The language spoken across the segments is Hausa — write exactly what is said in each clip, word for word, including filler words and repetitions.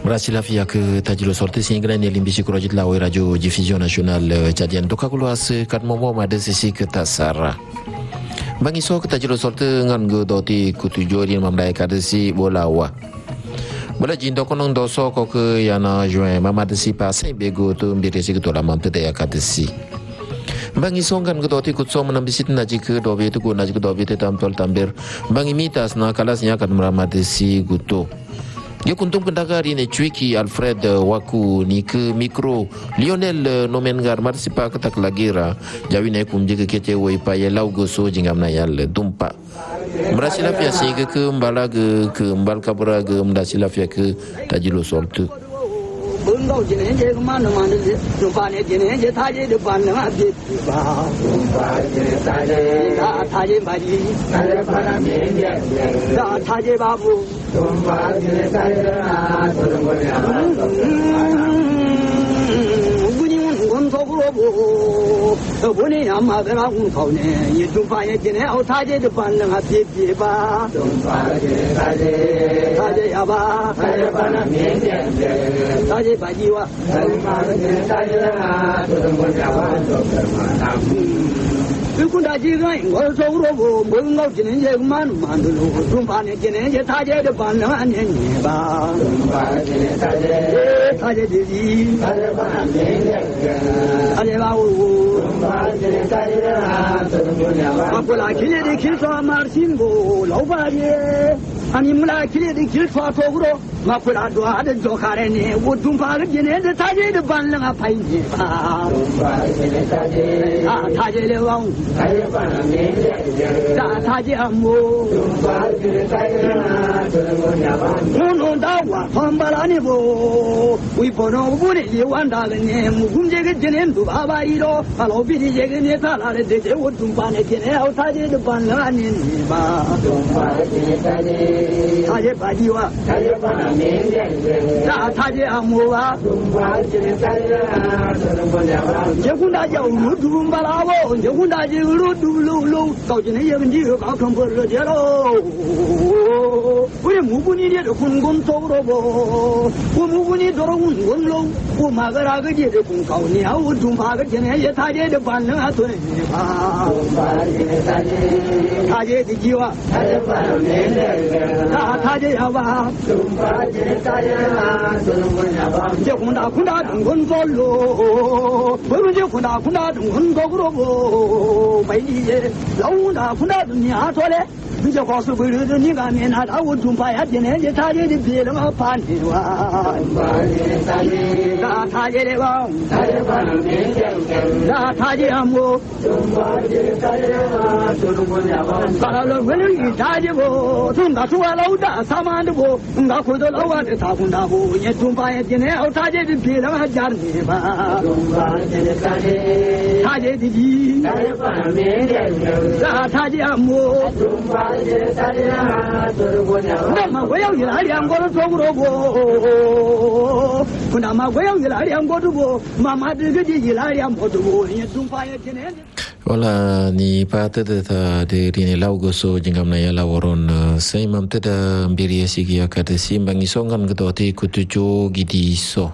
Mrasilafia ke tajilo sorti sehingga ni limbi sikurojit la oi radio diffusion nasional Chadian toka kuluas kat momo made sisi ke tasara bangi so ke tajilo sorti ngan go doti kutujo di mamdai kadesi bolawa bola jindo konong doso ko ke yana juin mamade si pasai bego tu mbire si ke tola mamte ya kadesi bangi songan ke doti kutso menambisit naji ke dobe tu ko naji ke dobe te tamtol tambir bangi mitas na kalasnya kan meramade si guto. Dia kuntum pendagari ni Cuiki Alfred Waku ni ke mikro Lionel Nomengar marsipa ketak lagira jawi na kum jike kete wei paye laugo so jingam na yal dumpa merasila pia sege ke mbala ge ke mbal kabra ge mdasila pia ke tajilo soltu bungau jene je mana mana dumpa ne jene je taje depan na bi ba dumpa jene taje ta taje baji taje para me ta taje babu dumpa jene taje na turungnya buni ngon tokro bo buni amma bera un kaune ye dumpa ye jene au taje depan na bi bi ba dumpa jene taje taje ya ba taje para me taje baji wa dumpa jene taje na turungnya wa turungnya Kunda jiga ingol sogro bo bungau jene je man man lu dumpa ne jene je taje de ban na ne ni ba dumpa jene taje taje ji taje ban ne taje ba u dumpa jene taje na turungnya wa akula kile de kilso mar singo lo ba ye ani mula kile de kilso sogro makula do ade jokare ne wo dumpa jene de taje de ban na pai ni ba dumpa jene taje ah taje le wa taje pana me ta taje amo dumpa jene taje na turungnya wa no da wa thambala ni bo wi bono bu ni ye wanda ne mu gumje ge jene du ba ba iro alo bi ni ye ge ne ta la de de wo dumpa ne jene au taje de ban na ni ba dumpa jene taje taje ba ji wa taje pana me ta taje amo wa dumpa jene taje na turungnya wa je kunda ja u dumpa la bo je kunda je lu du lu lu kau jene ye ngi ka kan bo le je lo 우리 무분이래 군군 속으로 보 무분이 돌아온 원로 우마가라 그게 군가오니 아우 dumpa 전에 예 타제의 반응 하더니 아 타제 타제 지와 타제 반응 다 타제야 봐 dumpa 타제야 저는 봐 이제 군다 군다 군군 솔로 버르제 군다 군다 군군 속으로 보 매이제 라운다 군다 두니야 소래 이제 가서 버르는 니가 내나 아우 dumpa 전에 예 타제의 비를 파니 와 타제 다 타제래 봐 타제 반응 다 타제 아무 dumpa 타제야 저는 봐 가라로 왜는 타제고 돈다 수와라우다 사만도 나 고도 라와데 타군다고 예 dumpa 전에 어 타제의 비를 하자니 봐 dumpa 타제 타제지 타제 반응 다 타제 아무 dumpa 타제야 저는 봐 나我要一来两个做不着不，我那么我要一来两个做不，妈妈这个的一来两个做不，你总发现今天。 Wala ni pata da de rini laugo so jingam na yala waron sai mam tada mbiri sigi akata simbang isongan gedoti kutujo gidi so.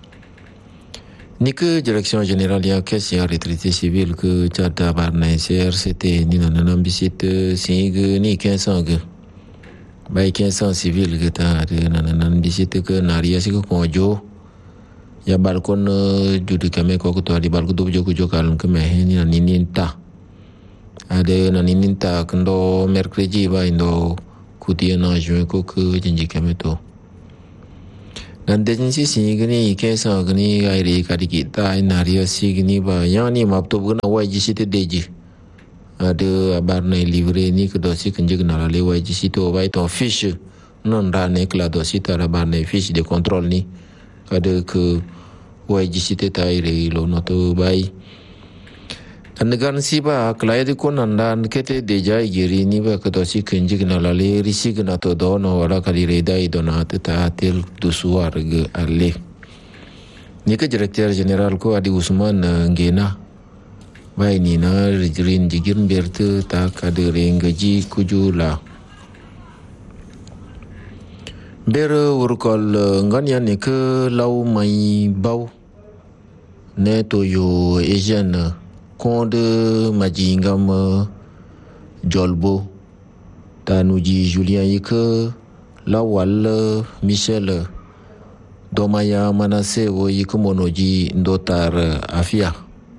Ni ke Direction Générale ya kes ya retraité civil ke jada barna C R C T ni na nanam bisit sing ni kensan ge. Bai kensan civil ke ta de nanan bisit ke naria sik ko jo. Ya balkon judi kame ko ko di balko do jogo jogal ke me ni nininta ade na nininta kendo mercredi ba indo kutia na juin ko ke jinji kame to nan de jinsi signi ke sa gni gairi kadiki ta inaria signi ba yani mapto buna waji site deji ade abarna livre ni ke dosi kenje na le waji site o bai to fiche non ra ne kla dosi ta abarna fiche de contrôle ni ade ke waji site taire lo noto bai andagan siba klai de konanda kete deja giri ni ba kato si kenji na lale risi na to do no wala kali reda idona ta tel dusuar ge alle ni ke directeur general ko adi Usman ngena bai ni na rin jigir berte ta kadere ngaji kujula Bere urkol ngania ne ke lau mai bau ne to yo Asian konde majingam jolbo tanuji Julien yike lawal Michel domaya manase wo yike monoji ndotar afia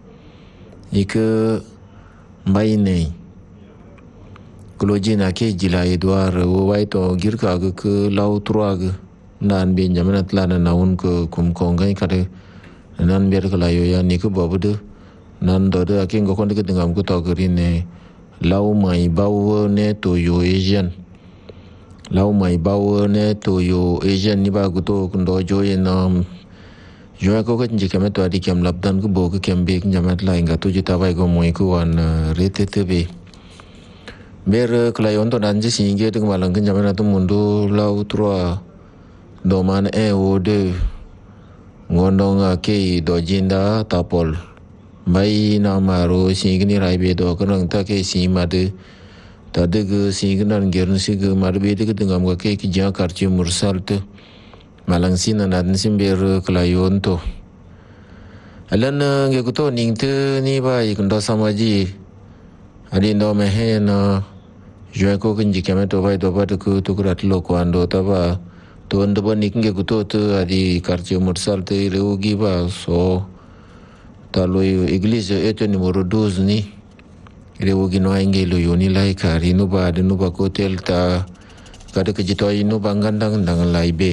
yike mbaine Kolojina ke jila Edouard wo waito girka ga ke lau truag nan be nyamanat lana naun ke kum kongai kade nan ber kala yo ya ni ke babude nan dode akin go konde ke dengam ko togrine lau mai bawo ne to yo Asian lau mai bawo ne to yo Asian ni ba guto kundo joye na yo ko ko njike meto adi kem labdan ko bo ke kembe nyamat la inga to jita bai go moi ko wan rete tebe Ber kelayon to nanti singgih dengan malang kenjaman atau mundu lau trua doman e o de ngondong ke dojinda tapol mai nama ro singgih ni rai bedo kenang tak ke si made tade ke singgih nan gerun si ke made bedo ke dengan ke ke jang karci mursal tu malang sin nan sin ber kelayon to alan nge kuto ning te ni ba ikunda samaji adi ndo mehe na Jua ko kenji kame to vai to pada ku tu kurat lo ko ando taba to ando ba nikinge ku to tu adi karcio mursal te reugi ba so talo iglesia eto numero doze ni reugi no ainge lo yoni lai kari no ba de no ba ko tel ta kada ke jito ino bangandang dang lai be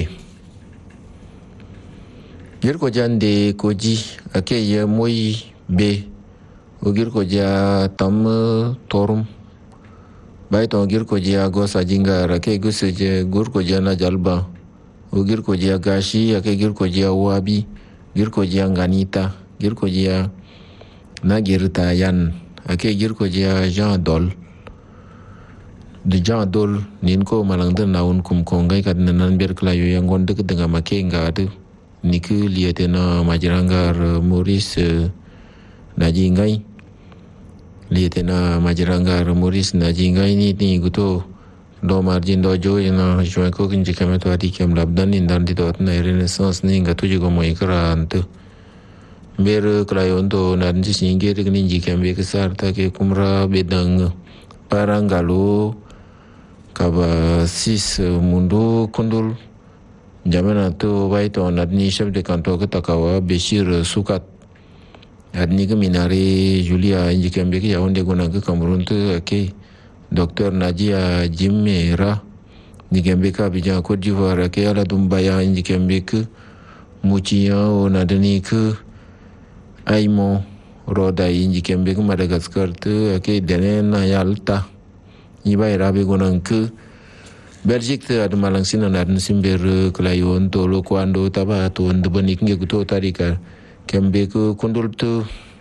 gir ko jande ko ji ake ye moi be ogir ko ja tam torum Baik to gir ko jia go sajinga rake gus je gur ko jana jalba o gir ko jia gashi ake gir ko jia wabi gir ko jia nganita gir ko jia na girta yan ake gir ko jia Jean Dol de Jean Dol nin ko malang den naun kum kongai kad nan ber klayo yang gonde ke dengan make ngade niku lietena majirangar Maurice najingai Lietena Majirangar Maurice najingai ni ni guto do margin do jo ina join ko kinji kameto ati kem labdan indan di dot na renaissance ni ngatu jigo mo ikran tu ber klayon to nan ji singe de ni ji kem be kesar ta ke kumra bedang parangalo kaba sis mundu kundul jamana to baito nadni chef de canton ke takawa Beshir Sukat adni ke minari Julia inji kembe ke yaonde gona ke Cameroon tu ke Docteur Nadia Jimera ni kembe ka bija Côte d'Ivoire ke ala dumbaya inji kembe ke mucia o nadani ke Aimo roda inji kembe ke Madagascar tu ke denen yalta ni bai rabe gona ke Belgique tu ada malang sina nadn simber kelayon to lo kwando taba to ndebanik nge guto tarika kembe ku kundul tu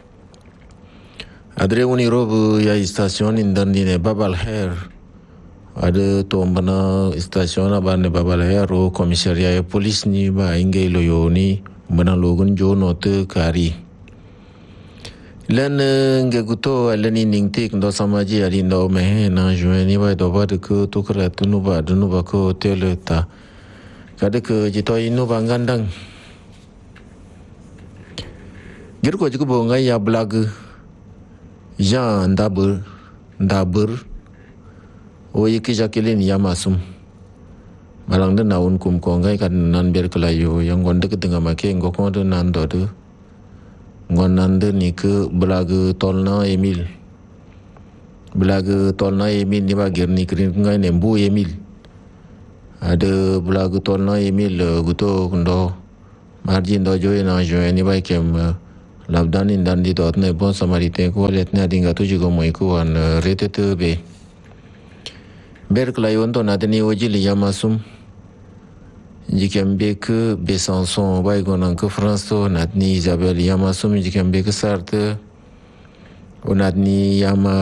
adre uni rob ya station indan dine babal hair ada to bana station abane babal hair ro komisaria polis ni ba inge loyo ni bana logun jo note kari len nge guto alani ningtik ndo samaji ali ndo me na joeni ba do ba de ku to kra tu no ba de no ba ko teleta kada ke jito inu bangandang Gir ko jiku bonga ya blag Jean Dabur Dabur o yiki Jacqueline ya masum malang de naun kum ko ngai kan nan ber kelayo yang gonde ke tengah make ngoko de nan do de ngonan de ni ke blag tolna Emil blag tolna Emil ni ba gir ni krin ngai nembu Emil ada blag tolna Emil guto ndo margin do joy na joy ni ba kem labdan indan di dot ne bon samarite ko letna dinga tu jigo moi ko an rete te be ber klayon to nadani ojili yamasum jikembe ke Besançon bay gonan ke France to nadni Isabelle yamasum jikembe ke sarte onadni yama